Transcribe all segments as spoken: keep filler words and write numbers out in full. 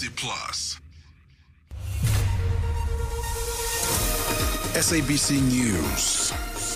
C Plus. S A B C News.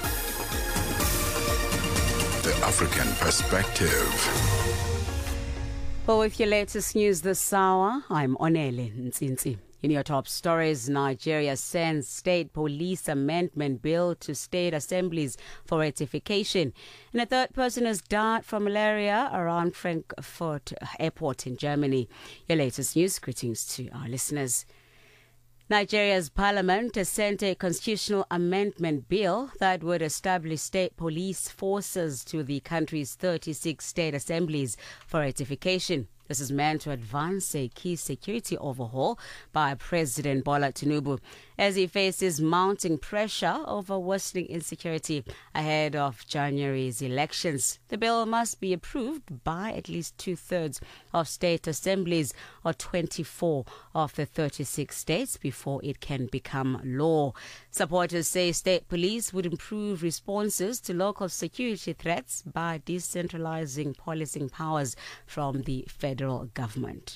The African perspective. Well, with your latest news this hour, I'm Onele Ntsinzi. In your top stories, Nigeria sends state police amendment bill to state assemblies for ratification. And a third person has died from malaria around Frankfurt Airport in Germany. Your latest news, greetings to our listeners. Nigeria's parliament has sent a constitutional amendment bill that would establish state police forces to the country's thirty-six state assemblies for ratification. This is meant to advance a key security overhaul by President Bola Tinubu as he faces mounting pressure over worsening insecurity ahead of January's elections. The bill must be approved by at least two-thirds of state assemblies or twenty-four of the thirty-six states before it can become law. Supporters say state police would improve responses to local security threats by decentralizing policing powers from the federal government.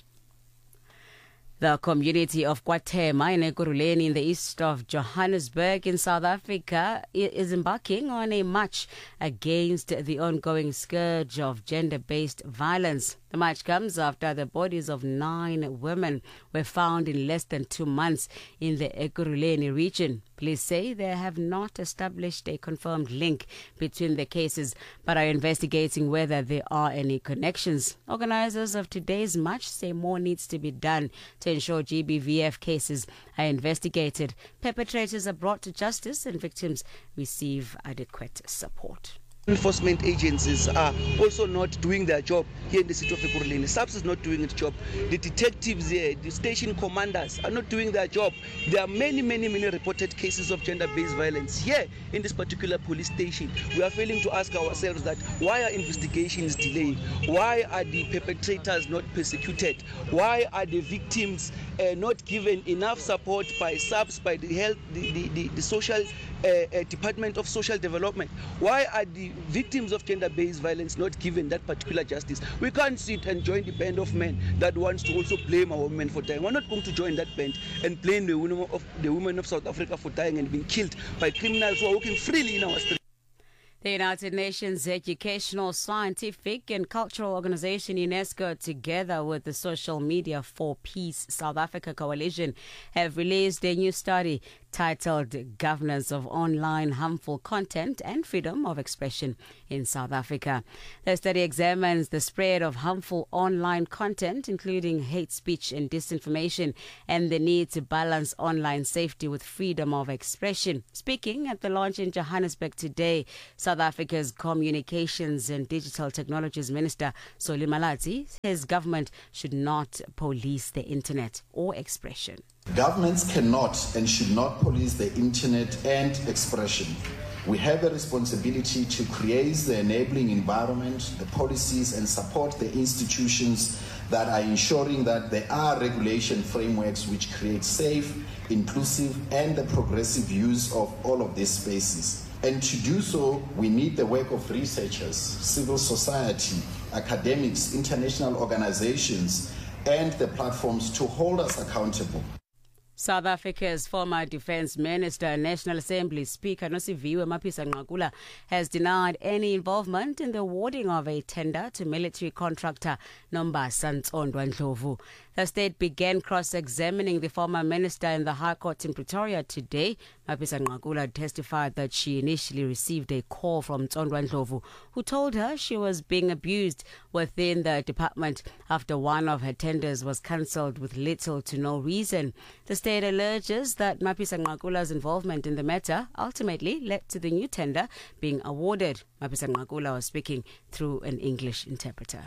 The community of KwaThema in Ekurhuleni in the east of Johannesburg in South Africa is embarking on a march against the ongoing scourge of gender-based violence. The march comes after the bodies of nine women were found in less than two months in the Ekurhuleni region. Police say they have not established a confirmed link between the cases, but are investigating whether there are any connections. Organizers of today's march say more needs to be done to ensure G B V F cases are investigated, perpetrators are brought to justice, and victims receive adequate support. Enforcement agencies are also not doing their job here in the city of Ekurhuleni. SAPS is not doing its job. The detectives here, the station commanders are not doing their job. There are many, many, many reported cases of gender-based violence here in this particular police station. We are failing to ask ourselves that why are investigations delayed? Why are the perpetrators not persecuted? Why are the victims uh, not given enough support by SAPS, by the health, the, the, the, the social uh, uh, Department of Social Development? Why are the victims of gender-based violence not given that particular justice? We can't sit and join the band of men that wants to also blame our women for dying. We're not going to join that band and blame the women of, the women of South Africa for dying and being killed by criminals who are walking freely in our streets. The United Nations Educational, Scientific and Cultural Organization UNESCO, together with the Social Media for Peace South Africa Coalition, have released a new study titled Governance of Online Harmful Content and Freedom of Expression in South Africa. The study examines the spread of harmful online content, including hate speech and disinformation, and the need to balance online safety with freedom of expression. Speaking at the launch in Johannesburg today, South Africa's Communications and Digital Technologies Minister, Solly Malatsi, says government should not police the internet or expression. Governments cannot and should not police the internet and expression. We have a responsibility to create the enabling environment, the policies, and support the institutions that are ensuring that there are regulation frameworks which create safe, inclusive, and the progressive use of all of these spaces. And to do so, we need the work of researchers, civil society, academics, international organizations, and the platforms to hold us accountable. South Africa's former Defence Minister and National Assembly Speaker Nosiviwe Mapisa-Nqakula has denied any involvement in the awarding of a tender to military contractor Nombasa Ntsondwa Ndlovu. The state began cross-examining the former minister in the High Court in Pretoria today. Mapisa-Nqakula testified that she initially received a call from Ntsondwa Ndlovu, who told her she was being abused within the department after one of her tenders was cancelled with little to no reason. The state alleges that Mapisa-Nqakula's involvement in the matter ultimately led to the new tender being awarded. Mapisa-Nqakula was speaking through an English interpreter.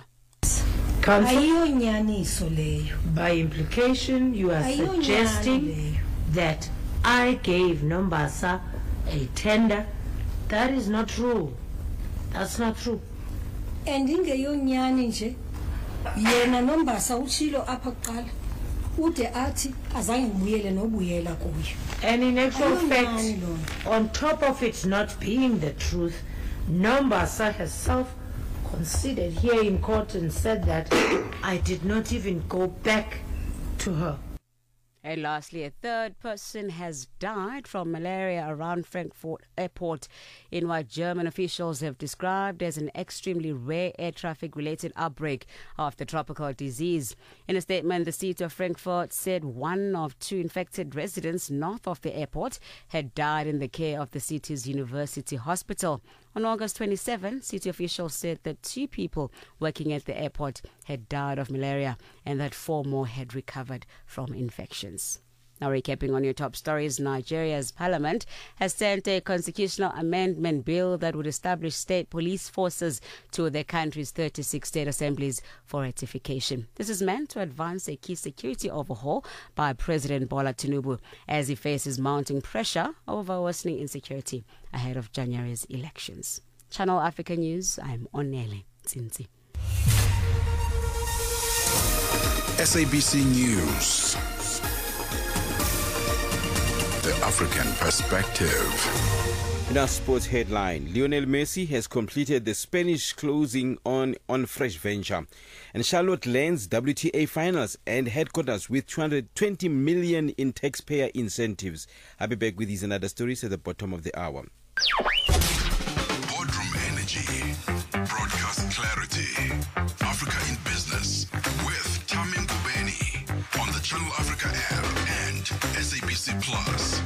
By implication, you are suggesting that I gave Nombasa a tender. That is not true. That's not true. And in the yonyani nje, yena Nombasa uchilo apha kuqala. Ude athi azange ngibuyele nobuyela kuyo. And in actual fact, on top of it not being the truth, Nombasa herself considered here in court and said that I did not even go back to to her. And lastly, a third person has died from malaria around Frankfurt Airport in what German officials have described as an extremely rare air traffic-related outbreak of the tropical disease. In a statement, the city of Frankfurt said one of two infected residents north of the airport had died in the care of the city's university hospital. On August twenty-seventh, city officials said that two people working at the airport had died of malaria and that four more had recovered from infections. Now, recapping on your top stories, Nigeria's parliament has sent a constitutional amendment bill that would establish state police forces to the country's thirty-six state assemblies for ratification. This is meant to advance a key security overhaul by President Bola Tinubu as he faces mounting pressure over worsening insecurity ahead of January's elections. Channel Africa News, I'm Onele Tsinzi. S A B C News. The African Perspective. In our sports headline, Lionel Messi has completed the Spanish closing on, on Fresh Venture. And Charlotte lands W T A finals and headquarters with two hundred twenty million in taxpayer incentives. I'll be back with these and other stories at the bottom of the hour. Boardroom energy. Broadcast clarity. Africa in business with Tami Ngubeni on the Channel Africa app and S A B C Plus.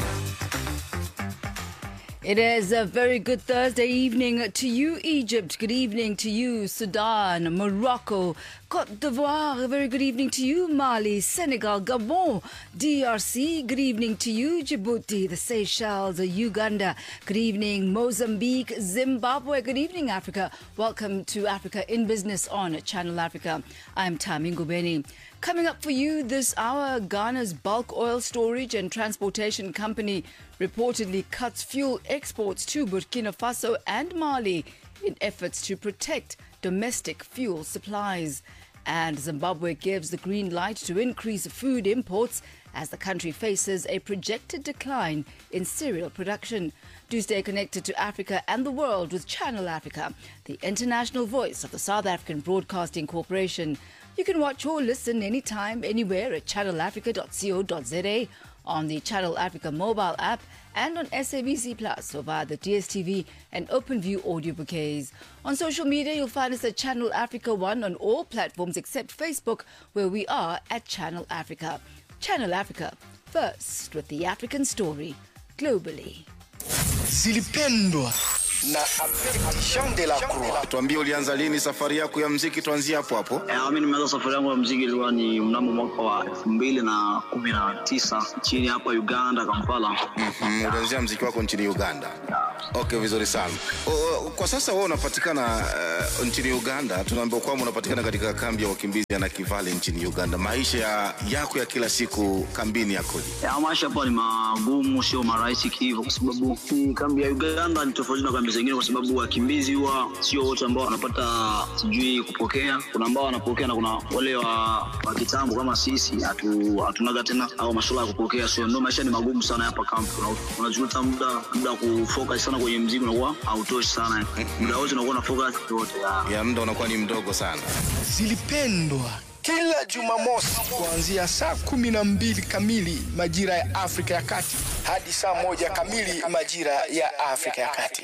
It is a very good Thursday evening to you, Egypt. Good evening to you, Sudan, Morocco, Côte d'Ivoire. A very good evening to you, Mali, Senegal, Gabon, D R C. Good evening to you, Djibouti, the Seychelles, Uganda. Good evening, Mozambique, Zimbabwe. Good evening, Africa. Welcome to Africa in Business on Channel Africa. I'm Tami Ngubeni. Coming up for you this hour, Ghana's bulk oil storage and transportation company reportedly cuts fuel exports to Burkina Faso and Mali in efforts to protect domestic fuel supplies. And Zimbabwe gives the green light to increase food imports as the country faces a projected decline in cereal production. Do stay connected to Africa and the world with Channel Africa, the international voice of the South African Broadcasting Corporation. You can watch or listen anytime, anywhere at channel africa dot co dot za, on the Channel Africa mobile app and on S A B C Plus or via the D S T V and OpenView audio bouquets. On social media, you'll find us at Channel Africa one on all platforms except Facebook, where we are at Channel Africa. Channel Africa, first with the African story, globally. Zilipendwa na Jean de la Croix. Tuambie ulianza lini safari yako ya muziki, tuanzie hapo hapo. Eh, mimi nimeanza safari yangu ya muziki ilikuwa ni mnamo mwaka wa elfu mbili na kumi na tisa chini hapa Uganda, Kampala. Mhm, ulianzia muziki wako nchini Uganda. Okay, vizuri sana. O, kwa sasa wewe unapatikana uh, nchini Uganda. Tunaambiwa kwamba unapatikana katika kambi ya wakimbizi ya Nakivale nchini Uganda. Maisha ya, yako ya kila siku kambini yakoje? Ya maisha hapa ni magumu, sio marahisi hivyo, kwa sababu kambi ya Uganda ni tofauti na kambi zingine, kwa sababu wakimbizi huwa sio wote ambao wanapata sijui kupokea. Kuna ambao wanapokea na kuna wale wa, wa kitambo kama sisi hatu hatunaga tena au masuala ya kupokea. So ndio maisha ni magumu sana hapa kambi. Unajuta muda muda kufocus sana kwenye muziki unakuwa hautoshi sana. Muda wote unakuwa na focus yote. Ya, ya muda unakuwa ni mdogo sana. Zilipendwa kila Jumamosi kuanzia saa kumi na mbili kamili majira ya Afrika ya Kati hadi saa moja kamili majira ya Afrika ya Kati.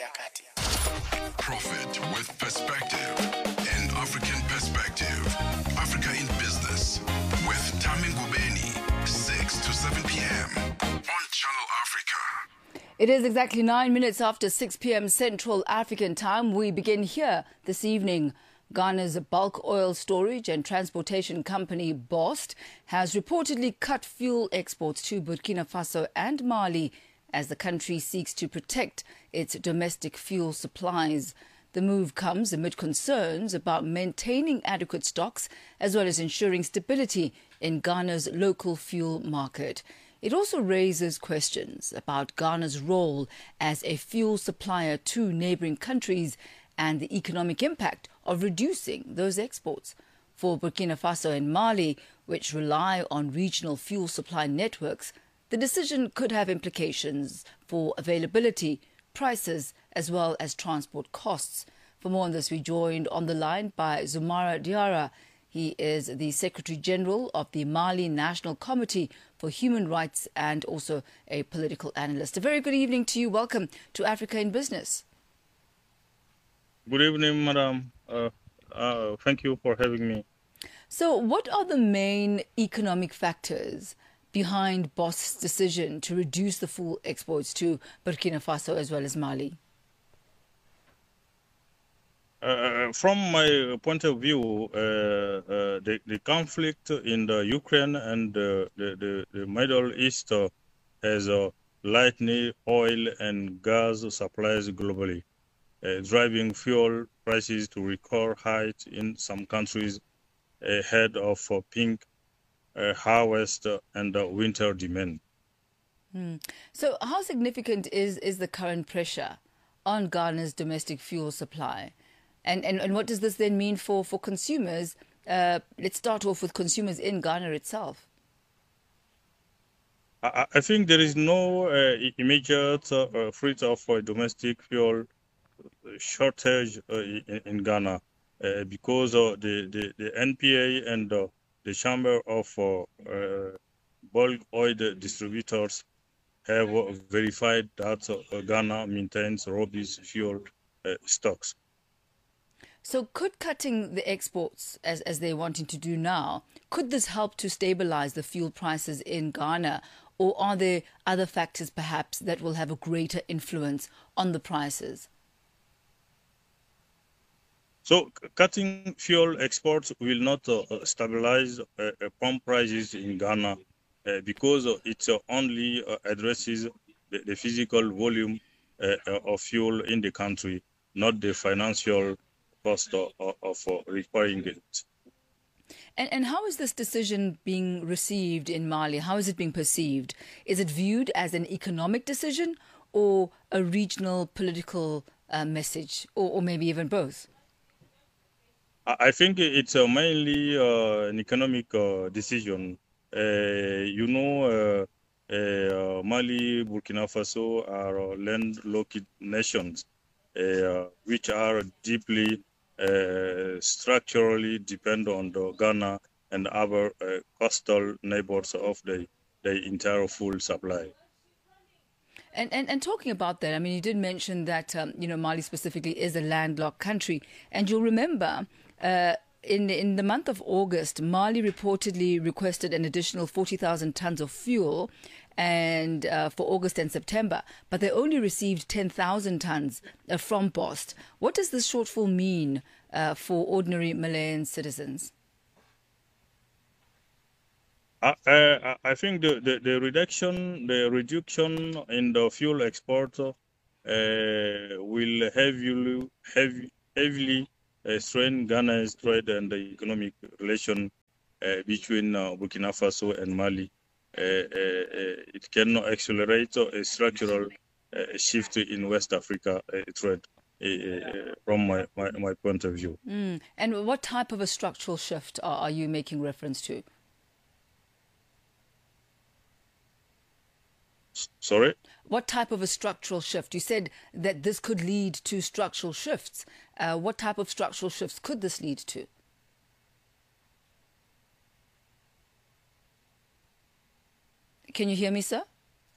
Profit with perspective and African Perspective. Africa in Business with Tami Ngubeni, six to seven p.m. on Channel Africa. It is exactly nine minutes after six p.m. Central African time. We begin here this evening. Ghana's bulk oil storage and transportation company, BOST, has reportedly cut fuel exports to Burkina Faso and Mali as the country seeks to protect its domestic fuel supplies. The move comes amid concerns about maintaining adequate stocks as well as ensuring stability in Ghana's local fuel market. It also raises questions about Ghana's role as a fuel supplier to neighbouring countries and the economic impact of reducing those exports. For Burkina Faso and Mali, which rely on regional fuel supply networks, the decision could have implications for availability, prices, as well as transport costs. For more on this, we joined on the line by Zumara Diarra. He is the Secretary General of the Mali National Committee for Human Rights and also a political analyst. A very good evening to you. Welcome to Africa in Business. Good evening, Madam. Uh, uh, thank you for having me. So what are the main economic factors behind B O S's decision to reduce the fuel exports to Burkina Faso as well as Mali? Uh, from my point of view, uh, uh, the, the conflict in the Ukraine and uh, the, the, the Middle East uh, has uh, lightened oil and gas supplies globally, uh, driving fuel prices to record heights in some countries ahead of uh, pink uh, harvest and uh, winter demand. Hmm. So how significant is, is the current pressure on Ghana's domestic fuel supply? And, and and what does this then mean for, for consumers? Uh, let's start off with consumers in Ghana itself. I, I think there is no uh, immediate uh, threat of uh, domestic fuel shortage uh, in, in Ghana uh, because uh, the, the, the N P A and uh, the Chamber of uh, uh, Bulk Oil Distributors have uh, verified that uh, Ghana maintains robust fuel uh, stocks. So could cutting the exports, as, as they're wanting to do now, could this help to stabilize the fuel prices in Ghana? Or are there other factors perhaps that will have a greater influence on the prices? So cutting fuel exports will not uh, stabilize uh, pump prices in Ghana uh, because it uh, only uh, addresses the, the physical volume uh, of fuel in the country, not the financial cost of, of uh, requiring it. And, and how is this decision being received in Mali? How is it being perceived? Is it viewed as an economic decision or a regional political uh, message, or, or maybe even both? I think it's uh, mainly uh, an economic uh, decision. Uh, you know, uh, uh, Mali, Burkina Faso are landlocked nations, uh, which are deeply Uh, structurally depend on the Ghana and other uh, coastal neighbors of the, the entire fuel supply. And, and and talking about that, I mean, you did mention that, um, you know, Mali specifically is a landlocked country. And you'll remember uh, in, in the month of August, Mali reportedly requested an additional forty thousand tons of fuel and uh, for August and September, but they only received ten thousand tons uh, from B O S. What does this shortfall mean uh, for ordinary Malayan citizens? I, I, I think the, the, the reduction the reduction in the fuel export uh, will heavily heavy, heavily uh, strain Ghana's trade and the economic relation uh, between uh, Burkina Faso and Mali. Uh, uh, it can accelerate a structural uh, shift in West Africa uh, trade uh, from my, my, my point of view. Mm. And what type of a structural shift are, are you making reference to? S- sorry? What type of a structural shift? You said that this could lead to structural shifts. Uh, what type of structural shifts could this lead to? Can you hear me, sir?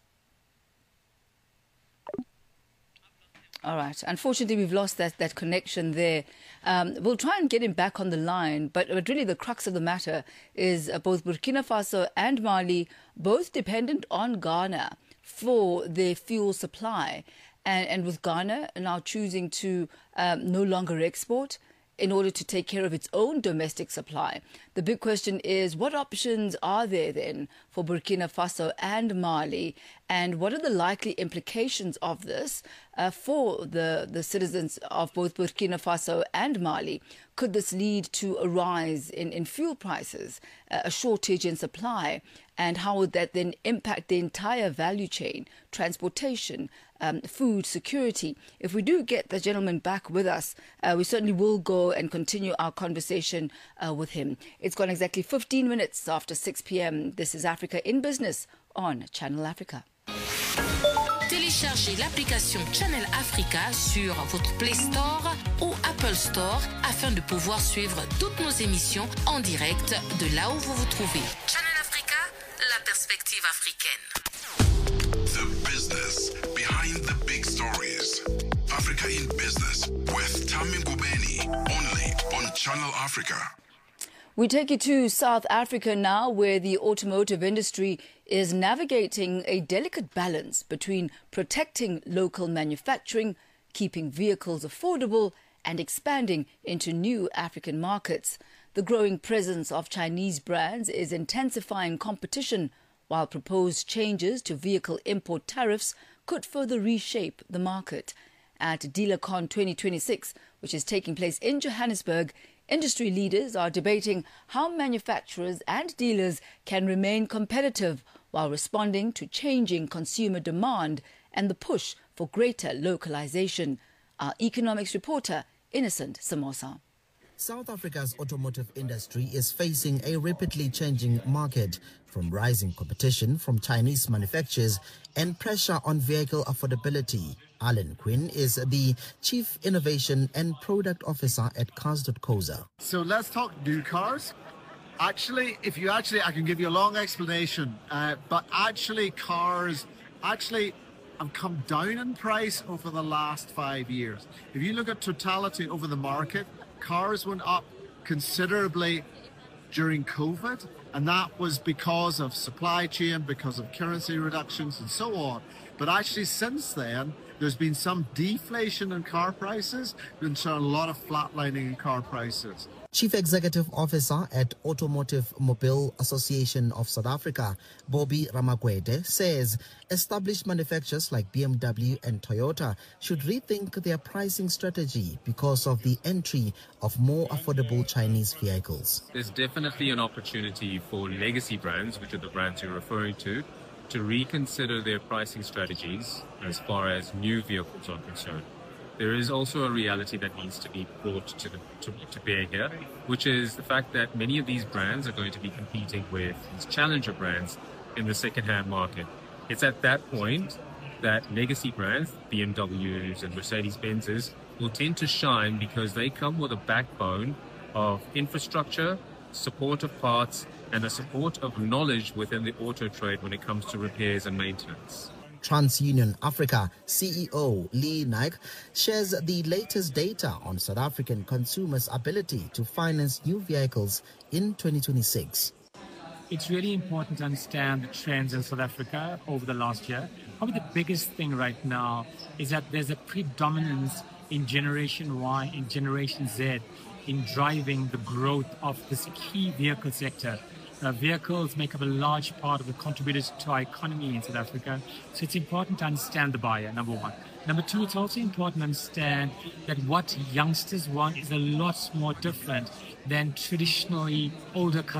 All right. Unfortunately, we've lost that, that connection there. Um, we'll try and get him back on the line, but, but really the crux of the matter is uh, both Burkina Faso and Mali, both dependent on Ghana for their fuel supply. And, and with Ghana now choosing to um, no longer export in order to take care of its own domestic supply. The big question is, what options are there then for Burkina Faso and Mali, and what are the likely implications of this uh, for the, the citizens of both Burkina Faso and Mali? Could this lead to a rise in, in fuel prices, uh, a shortage in supply, and how would that then impact the entire value chain, transportation, um, food security? If we do get the gentleman back with us, uh, we certainly will go and continue our conversation uh, with him. It's gone exactly fifteen minutes after six p.m. This is Africa in Business on Channel Africa. Téléchargez l'application Channel Africa sur votre Play Store ou Apple Apple Store afin de pouvoir suivre toutes nos émissions en direct de là où vous vous trouvez. Channel Africa, la perspective africaine. The business behind the big stories. Africa in Business with Tammy Ngubeni, only on Channel Africa. We take you to South Africa now, where the automotive industry is navigating a delicate balance between protecting local manufacturing, keeping vehicles affordable, and expanding into new African markets. The growing presence of Chinese brands is intensifying competition, while proposed changes to vehicle import tariffs could further reshape the market. At DealerCon twenty twenty-six, which is taking place in Johannesburg, industry leaders are debating how manufacturers and dealers can remain competitive while responding to changing consumer demand and the push for greater localization. Our economics reporter, Innocent Samosa. South Africa's automotive industry is facing a rapidly changing market, from rising competition from Chinese manufacturers and pressure on vehicle affordability. Alan Quinn is the Chief Innovation and Product Officer at Cars dot co za. So let's talk new cars. Actually, if you actually, I can give you a long explanation, uh, but actually cars actually have come down in price over the last five years. If you look at totality over the market, cars went up considerably during COVID, and that was because of supply chain, because of currency reductions and so on. But actually since then, there's been some deflation in car prices, and so a lot of flatlining in car prices. Chief Executive Officer at Automotive Mobile Association of South Africa, Bobby Ramagwede, says established manufacturers like B M W and Toyota should rethink their pricing strategy because of the entry of more affordable Chinese vehicles. There's definitely an opportunity for legacy brands, which are the brands you're referring to, to reconsider their pricing strategies as far as new vehicles are concerned. There is also a reality that needs to be brought to, the, to, to bear here, which is the fact that many of these brands are going to be competing with these challenger brands in the second-hand market. It's at that point that legacy brands, B M Ws and Mercedes-Benzes, will tend to shine because they come with a backbone of infrastructure, support of parts, and a support of knowledge within the auto trade when it comes to repairs and maintenance. TransUnion Africa C E O Lee Naik shares the latest data on South African consumers' ability to finance new vehicles in twenty twenty-six. It's really important to understand the trends in South Africa over the last year. Probably the biggest thing right now is that there's a predominance in Generation Y, in Generation Z, in driving the growth of this key vehicle sector. Uh, vehicles make up a large part of the contributors to our economy in South Africa. So it's important to understand the buyer, number one. Number two, it's also important to understand that what youngsters want is a lot more different than traditionally older customers.